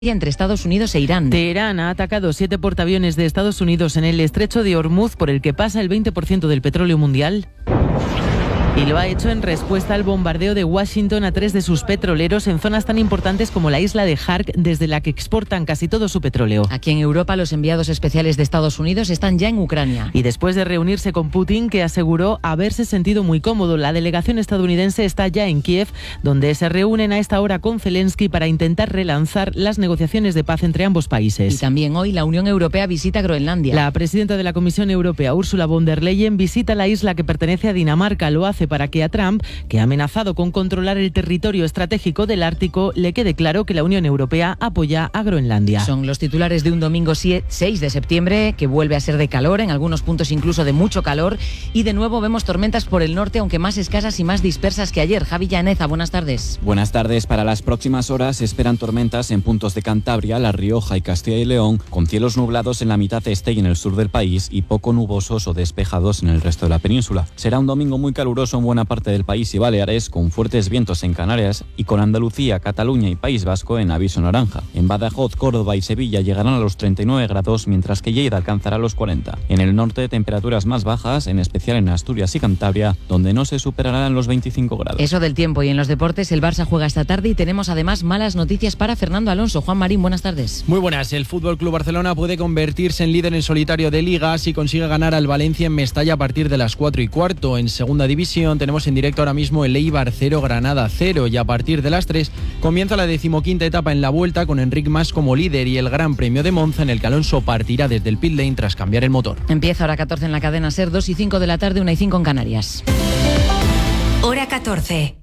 entre Estados Unidos e Irán. Teherán ha atacado 7 portaaviones de Estados Unidos en el estrecho de Hormuz, por el que pasa el 20% del petróleo mundial. Y lo ha hecho en respuesta al bombardeo de Washington a 3 de sus petroleros en zonas tan importantes como la isla de Hark, desde la que exportan casi todo su petróleo. Aquí en Europa, los enviados especiales de Estados Unidos están ya en Ucrania. Y después de reunirse con Putin, que aseguró haberse sentido muy cómodo, la delegación estadounidense está ya en Kiev, donde se reúnen a esta hora con Zelensky para intentar relanzar las negociaciones de paz entre ambos países. Y también hoy la Unión Europea visita Groenlandia. La presidenta de la Comisión Europea, Ursula von der Leyen, visita la isla que pertenece a Dinamarca. Lo hace para que a Trump, que ha amenazado con controlar el territorio estratégico del Ártico, le quede claro que la Unión Europea apoya a Groenlandia. Son los titulares de un domingo 6 de septiembre, que vuelve a ser de calor, en algunos puntos incluso de mucho calor, y de nuevo vemos tormentas por el norte, aunque más escasas y más dispersas que ayer. Javi Llaneza, buenas tardes. Buenas tardes. Para las próximas horas se esperan tormentas en puntos de Cantabria, La Rioja y Castilla y León, con cielos nublados en la mitad este y en el sur del país y poco nubosos o despejados en el resto de la península. Será un domingo muy caluroso en buena parte del país y Baleares, con fuertes vientos en Canarias, y con Andalucía, Cataluña y País Vasco en aviso naranja. En Badajoz, Córdoba y Sevilla llegarán a los 39 grados, mientras que Lleida alcanzará los 40. En el norte, temperaturas más bajas, en especial en Asturias y Cantabria, donde no se superarán los 25 grados. Eso del tiempo. Y en los deportes, el Barça juega esta tarde y tenemos además malas noticias para Fernando Alonso. Juan Marín, buenas tardes. Muy buenas. El FC Barcelona puede convertirse en líder en solitario de Liga si consigue ganar al Valencia en Mestalla a partir de las 4:15. En segunda división tenemos en directo ahora mismo el Eibar 0, Granada 0, y a partir de las 3 comienza la 15ª etapa en la Vuelta, con Enric Mas como líder y el Gran Premio de Monza, en el que Alonso partirá desde el pit lane tras cambiar el motor. Empieza hora 14 en la cadena SER, 2:05 de la tarde, 1:05 en Canarias. Hora 14.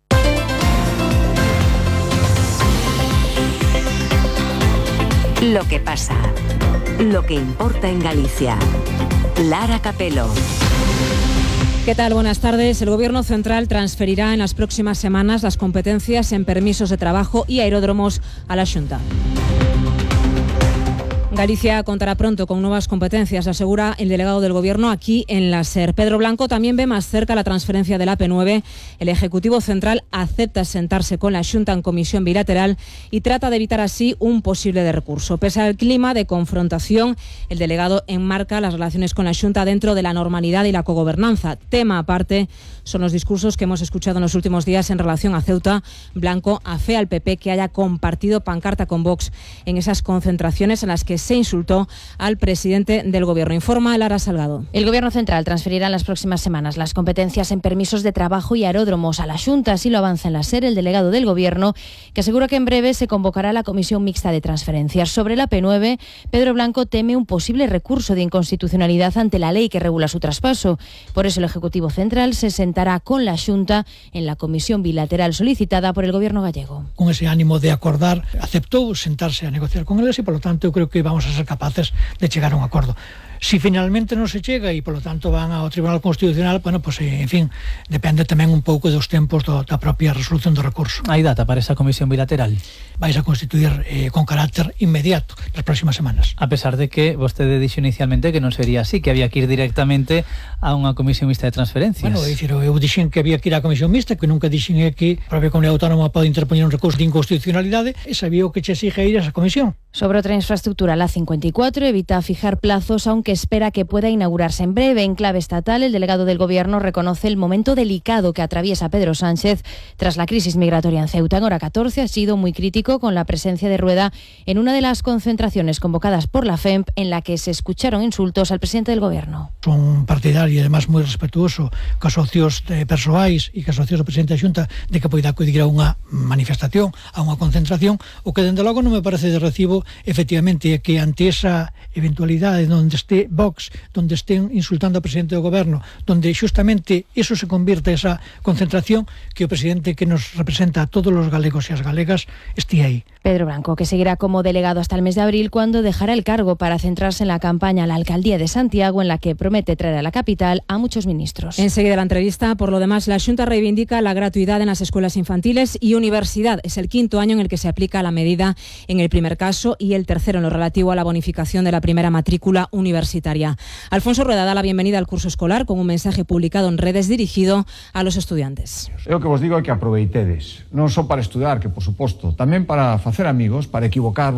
Lo que pasa, lo que importa en Galicia. Lara Capelo. ¿Qué tal? Buenas tardes. El Gobierno central transferirá en las próximas semanas las competencias en permisos de trabajo y aeródromos a la Xunta. Galicia contará pronto con nuevas competencias, asegura el delegado del Gobierno aquí en la SER. Pedro Blanco también ve más cerca la transferencia del AP9. El Ejecutivo Central acepta sentarse con la Xunta en comisión bilateral y trata de evitar así un posible recurso. Pese al clima de confrontación, el delegado enmarca las relaciones con la Xunta dentro de la normalidad y la cogobernanza. Tema aparte son los discursos que hemos escuchado en los últimos días en relación a Ceuta. Blanco afea al PP que haya compartido pancarta con Vox en esas concentraciones en las que se insultó al presidente del Gobierno. Informa Lara Salgado. El Gobierno central transferirá en las próximas semanas las competencias en permisos de trabajo y aeródromos a la Xunta. Así lo avanza en la SER el delegado del Gobierno, que asegura que en breve se convocará la Comisión Mixta de Transferencias. Sobre la P9, Pedro Blanco teme un posible recurso de inconstitucionalidad ante la ley que regula su traspaso. Por eso el Ejecutivo Central se sentará con la Xunta en la comisión bilateral solicitada por el Gobierno gallego. Con ese ánimo de acordar, aceptou sentarse a negociar con eles e, polo tanto, eu creo que vamos a ser capaces de chegar a un acordo. Si finalmente non se chega e, polo tanto, van ao Tribunal Constitucional, bueno, pues, en fin, depende tamén un pouco dos tempos da propia resolución do recurso. Hai data para esa comisión bilateral? Vais a constituir con carácter inmediato nas próximas semanas. A pesar de que vostede dixo inicialmente que non sería así, que había que ir directamente a unha comisión mixta de transferencias. Bueno, eu dixen que había que ir á comisión mixta, que nunca dixen que a propia comunidade autónoma pode interpoñer un recurso de inconstitucionalidade, e sabía o que che exige ir a esa comisión. Sobre otra infraestructura, la 54 evita fijar plazos, aunque espera que pueda inaugurarse en breve. En clave estatal, el delegado del Gobierno reconoce el momento delicado que atraviesa Pedro Sánchez tras la crisis migratoria en Ceuta. En hora 14 ha sido muy crítico con la presencia de Rueda en una de las concentraciones convocadas por la FEMP, en la que se escucharon insultos al presidente del Gobierno. Son partidario e además moi respetuoso cos socios persoais e cos socios do presidente da Xunta de que poida acudir a unha manifestación, a unha concentración. O que dende logo non me parece de recibo, efectivamente, é que ante esa eventualidade onde este Vox, donde estén insultando ao presidente do Goberno, donde xustamente eso se convirte esa concentración, que o presidente que nos representa a todos os galegos e as galegas esté aí. Pedro Blanco, que seguirá como delegado hasta el mes de abril, cuando dejará el cargo para centrarse en la campaña a la alcaldía de Santiago, en la que promete traer a la capital a muchos ministros. Enseguida la entrevista. Por lo demás, la Xunta reivindica la gratuidad en las escuelas infantiles y universidad. Es el 5º año en el que se aplica la medida en el primer caso y el tercero en lo relativo a la bonificación de la primera matrícula universitaria. Alfonso Rueda da la bienvenida al curso escolar con un mensaje publicado en redes dirigido a los estudiantes. Eu que vos digo é que aproveitedes, non só para estudar, que por suposto, tamén para hacer amigos, para equivocar